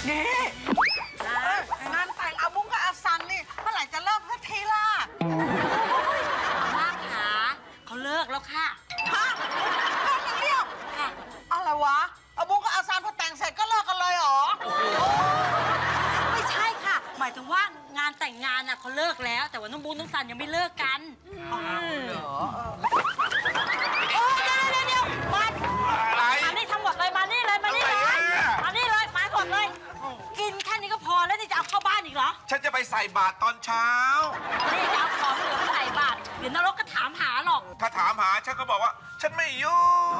นี่งานแต่งอาบุ้งกับอาซันนี่เมื่อไหร่จะเลิกสักทีล่ะมากค่ะเขาเลิกแล้วค่ะฮะเลิกกันเรียบค่ะอะไรวะอาบุ้งกับอาซันพอแต่งเสร็จก็เลิกกันเลยเหรอไม่ใช่ค่ะหมายถึงว่างานแต่งงานน่ะเขาเลิกแล้วแต่ว่าน้องบุ้งน้องซันยังไม่เลิกกันเหรอเดี๋ยวมาอันนี้ทั้งหมดเลยมานี่เลยมานี่เลยมานี่เลยมาหมดเลยกินแค่นี้ก็พอแล้วนี่จะเอาเข้าบ้านอีกเหรอฉันจะไปใส่บาตรตอนเช้านี่จะเอาของเหลือไปใส่บาตรเดี๋ยวนรกก็ถามหาหรอกถ้าถามหาฉันก็บอกว่าฉันไม่อยู่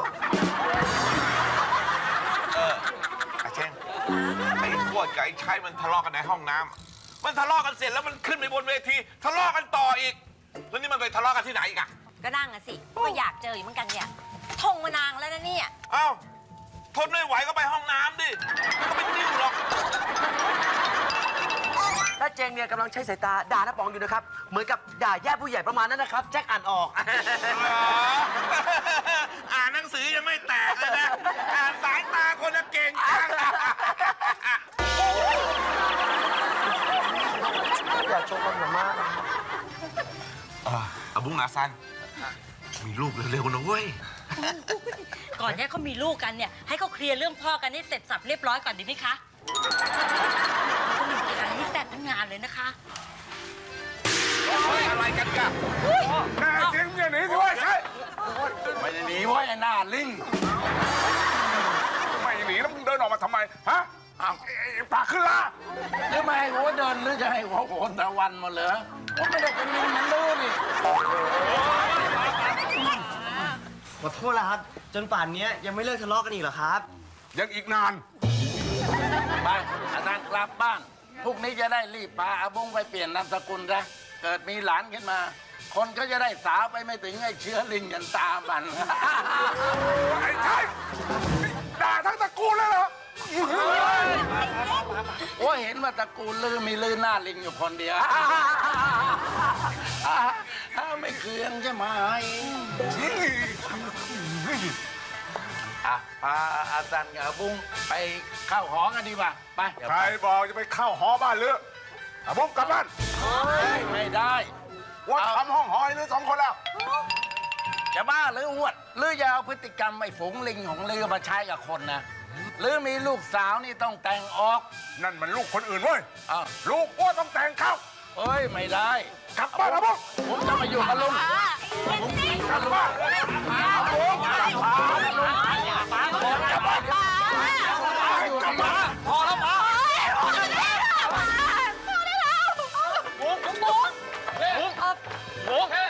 อาเช่นไอ้พวกกับไอ้ชายมันทะเลาะกันในห้องน้ำมันทะเลาะกันเสร็จแล้วมันขึ้นไปบนเวทีทะเลาะกันต่ออีกแล้วนี่มันไปทะเลาะกันที่ไหนอีกอะก็นั่งอะสิก็อยากเจออยู่เหมือนกันเนี่ยทงมานางแล้วนะเนี่ยเอ้าทนไม่ไหวก็ไปห้องน้ำดิก็ไม่ดิ้วหรอกถ้าเจงเนี่ยกำลังใช้สายตาด่าน้าป๋องอยู่นะครับเหมือนกับด่าแย่ผู้ใหญ่ประมาณนั้นนะครับแจ็คอ่านออกอ่านหนังสือยังไม่แตกเลยนะอ่านสายตาคนละเก่งจังอย่าชมกันมากอาบุ้งอาซันมีลูกเร็วๆนะเว้ยก่อนที่เขามีลูกกันเนี่ยให้เขาเคลียร์เรื่องพ่อกันให้เสร็จสับเรียบร้อยก่อนดีไหมคะคุณหนึ่งทางให้แซ่บทั้งงานเลยนะคะอะไรกันกันแน่จริงอย่างนี้สิวะใช่ไม่ได้หนีว่าไอ้หน้าลิงไม่หนีแล้วมึงเดินออกมาทำไมฮะปากขึ้นล่ะหรือไม่ให้หัวเดินหรือจะให้หัวโขนตะวันมาเหรอว่าไม่ได้เป็นลิงมันรู้นี่ขอโทษแล้วครับจนป่านนี้ยังไม่เลิกทะเลาะกันอีกเหรอครับยังอีกนานไปอาจารย์กลับบ้านพรุ่งนี้จะได้รีบพาอาบุ้งไปเปลี่ยนนามสกุลนะเกิดมีหลานขึ้นมาคนก็จะได้สาวไปไม่ถึงไอ้เชื้อลิงยันตามันไอ้ชายด่าทั้งตระกูลเลยเหรอว่าเห็นว่าตระกูลลือมีลือหน้าลิงอยู่คนเดียวไม่เคืองใช่ไหมพาอาจารย์กับบุ้งไปเข้าหอกันดีกว่าไปใครบอกจะไปเข้าหอบ้านหรือบุ้งกลับบ้านไม่ได้ว่าทำห้องหอยหรือ2 คนแล้วจะบ้าหรือหวดหรือจะเอาพฤติกรรมไอ้ฝูงลิงของลือมาใช้กับคนนะหรือมีลูกสาวนี่ต้องแต่งออกนั่นมันลูกคนอื่นเว้ยลูกอ้วนต้องแต่งเข้าเฮ้ยไม่ได้กลับบ้านแล้วบุ้งผมจะมาอยู่กับลุงกลับบ้านบุ้งกลับบ้านลุงกลับบ้านกลับบ้านพอแล้วพอได้แล้วบุ้ง